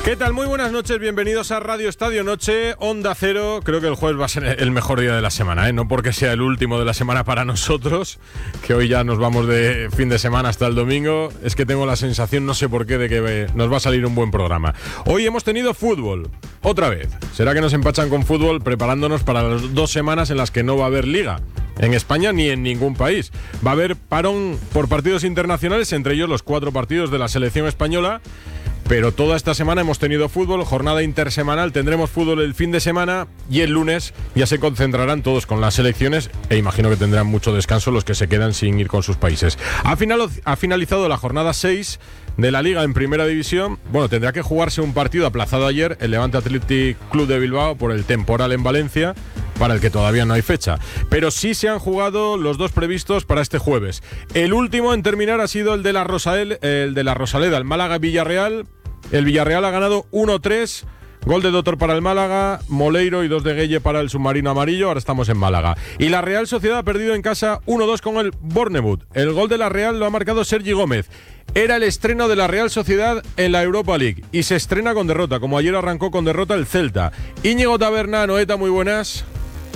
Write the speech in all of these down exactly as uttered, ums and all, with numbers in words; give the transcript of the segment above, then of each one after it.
¿Qué tal? Muy buenas noches, bienvenidos a Radio Estadio Noche, Onda Cero. Creo que el jueves va a ser el mejor día de la semana, ¿eh? No porque sea el último de la semana para nosotros, que hoy ya nos vamos de fin de semana hasta el domingo. Es que tengo la sensación, no sé por qué, de que nos va a salir un buen programa. Hoy hemos tenido fútbol, otra vez. ¿Será que nos empachan con fútbol preparándonos para las dos semanas en las que no va a haber liga? En España ni en ningún país. Va a haber parón por partidos internacionales, entre ellos los cuatro partidos de la selección española. Pero toda esta semana hemos tenido fútbol, jornada intersemanal, tendremos fútbol el fin de semana y el lunes ya se concentrarán todos con las selecciones e imagino que tendrán mucho descanso los que se quedan sin ir con sus países. Ha, final, ha finalizado la jornada seis de la Liga en Primera División. Bueno, tendrá que jugarse un partido aplazado ayer, el Levante Athletic Club de Bilbao, por el temporal en Valencia, para el que todavía no hay fecha. Pero sí se han jugado los dos previstos para este jueves. El último en terminar ha sido el de la, Rosael, el de la Rosaleda, el Málaga-Villarreal. El Villarreal ha ganado uno tres, gol de Doctor para el Málaga, Moleiro y dos de Gueye para el submarino amarillo. Ahora estamos en Málaga. Y la Real Sociedad ha perdido en casa uno dos con el Bournemouth. El gol de la Real lo ha marcado Sergi Gómez. Era el estreno de la Real Sociedad en la Europa League y se estrena con derrota, como ayer arrancó con derrota el Celta. Íñigo Taberna, Noeta, muy buenas.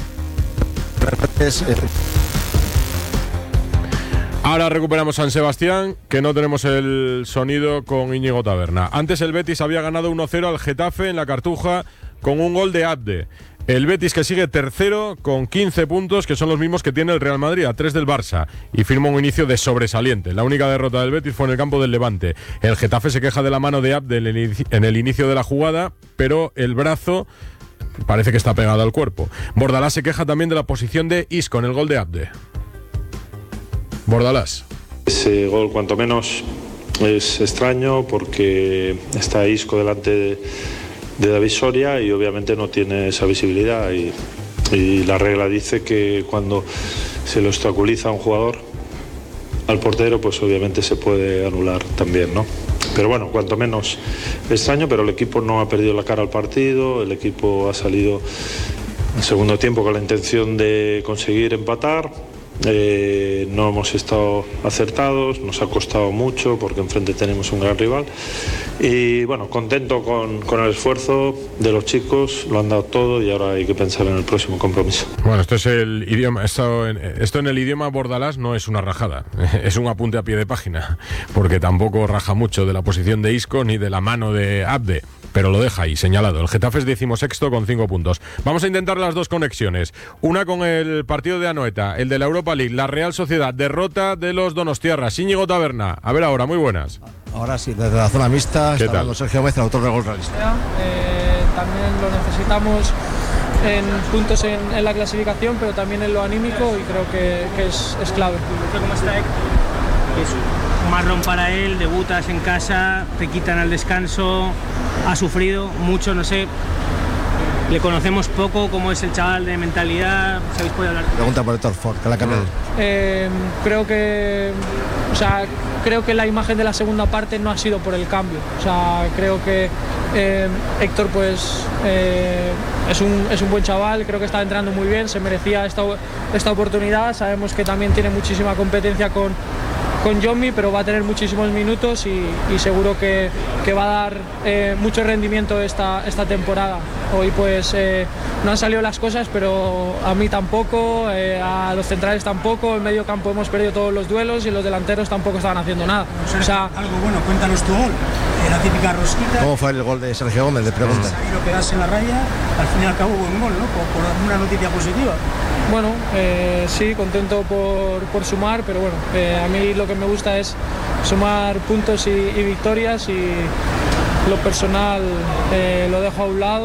Ahora recuperamos San Sebastián, que no tenemos el sonido con Íñigo Taberna. Antes el Betis había ganado uno cero al Getafe en la Cartuja con un gol de Abde. El Betis, que sigue tercero con quince puntos, que son los mismos que tiene el Real Madrid, a tres del Barça, y firma un inicio de sobresaliente. La única derrota del Betis fue en el campo del Levante. El Getafe se queja de la mano de Abde en el inicio de la jugada, pero el brazo parece que está pegado al cuerpo. Bordalás se queja también de la posición de Isco en el gol de Abde. Bordalás. Ese gol cuanto menos es extraño porque está Isco delante de, de David Soria y obviamente no tiene esa visibilidad y, y la regla dice que cuando se lo obstaculiza a un jugador al portero pues obviamente se puede anular también, ¿no? Pero bueno, cuanto menos extraño, pero el equipo no ha perdido la cara al partido, el equipo ha salido en segundo tiempo con la intención de conseguir empatar. Eh, no hemos estado acertados, nos ha costado mucho porque enfrente tenemos un gran rival y bueno, contento con, con el esfuerzo de los chicos, lo han dado todo y ahora hay que pensar en el próximo compromiso. Bueno, esto es el idioma, esto en, esto en el idioma Bordalás no es una rajada, es un apunte a pie de página, porque tampoco raja mucho de la posición de Isco ni de la mano de Abde, pero lo deja ahí señalado. El Getafe es decimosexto con cinco puntos. Vamos a intentar las dos conexiones. Una con el partido de Anoeta, el de la Europa League, la Real Sociedad, derrota de los donostiarras. Íñigo Taberna, a ver ahora, muy buenas. Ahora sí, desde la zona mixta, ¿qué está tal? hablando Sergio Gómez, el autor del gol realista. Eh, también lo necesitamos en puntos en, en la clasificación, pero también en lo anímico y creo que, que es, es clave. ¿Cómo está Héctor? Es un marrón para él, debutas en casa, te quitan al descanso, ha sufrido mucho, no sé, le conocemos poco, cómo es el chaval de mentalidad, ¿sabéis podido hablar? Pregunta por Héctor Ford, que la ha cambiado. Eh, creo que, o sea, creo que la imagen de la segunda parte no ha sido por el cambio. O sea, creo que eh, Héctor, pues, eh, es un es un buen chaval, creo que está entrando muy bien, se merecía esta esta oportunidad. Sabemos que también tiene muchísima competencia con con Yomi, pero va a tener muchísimos minutos y, y seguro que, que va a dar eh, mucho rendimiento esta, esta temporada. Hoy pues eh, no han salido las cosas, pero a mí tampoco, eh, a los centrales tampoco, en medio campo hemos perdido todos los duelos y los delanteros tampoco estaban haciendo nada. O sea, algo bueno, cuéntanos tu gol, la típica rosquita. ¿Cómo fue el gol de Sergio Gómez? Le preguntan. Ahí lo pegas en la raya, al fin y al cabo buen gol, ¿no? Por, por una noticia positiva. Bueno, eh, sí, contento por, por sumar, pero bueno, eh, a mí lo que me gusta es sumar puntos y, y victorias y lo personal eh, lo dejo a un lado.